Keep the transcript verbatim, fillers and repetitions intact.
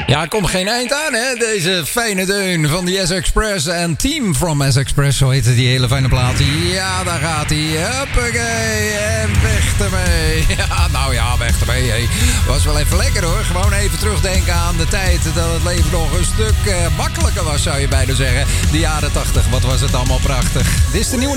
Ja, er komt geen eind aan, hè? Deze fijne deun van de S-Express en Team from S-Express, zo heette die hele fijne plaat. Ja, daar gaat hij. Huppakee, en weg ermee. Ja, nou ja, weg ermee. Hey. Was wel even lekker, hoor. Gewoon even terugdenken aan de tijd dat het leven nog een stuk uh, makkelijker was, zou je bijna zeggen. De jaren tachtig, wat was het allemaal prachtig. Dit is de nieuwe